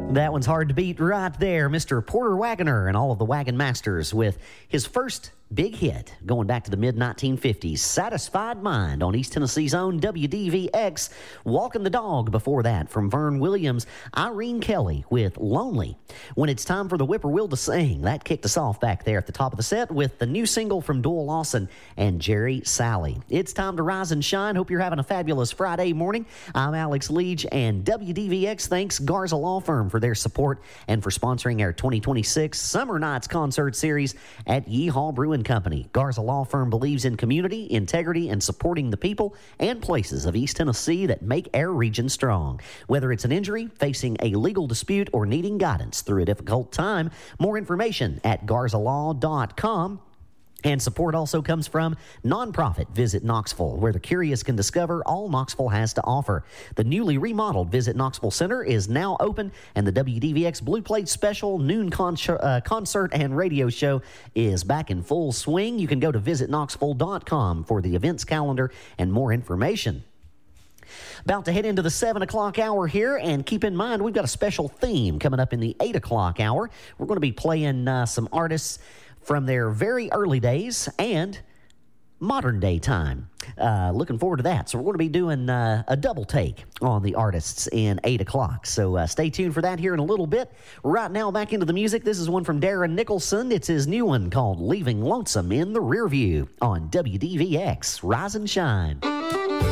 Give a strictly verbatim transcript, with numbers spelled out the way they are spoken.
That one's hard to beat right there. Mister Porter Wagoner and all of the Wagon Masters with his first big hit going back to the mid nineteen fifties. Satisfied Mind on East Tennessee's own W D V X. Walking the Dog before that from Vern Williams. Irene Kelly with Lonely. When it's time for the Whippoorwill to sing, that kicked us off back there at the top of the set with the new single from Doyle Lawson and Jerry Salley. It's time to rise and shine. Hope you're having a fabulous Friday morning. I'm Alex Leach, and W D V X thanks Garza Law Firm for their support and for sponsoring our twenty twenty-six Summer Nights Concert Series at Yeehaw Brewing Company. Garza Law Firm believes in community, integrity, and supporting the people and places of East Tennessee that make our region strong. Whether it's an injury, facing a legal dispute, or needing guidance through a difficult time, more information at garza law dot com. And support also comes from nonprofit Visit Knoxville, where the curious can discover all Knoxville has to offer. The newly remodeled Visit Knoxville Center is now open, and the W D V X Blue Plate Special noon con- uh, concert and radio show is back in full swing. You can go to visit knoxville dot com for the events calendar and more information. About to head into the seven o'clock hour here, and keep in mind we've got a special theme coming up in the eight o'clock hour. We're going to be playing uh, some artists from their very early days and modern day time. Uh, looking forward to that. So we're going to be doing uh, a double take on the artists in eight o'clock. So uh, stay tuned for that here in a little bit. Right now, back into the music. This is one from Darren Nicholson. It's his new one called Leaving Lonesome in the Rearview on W D V X. Rise and Shine.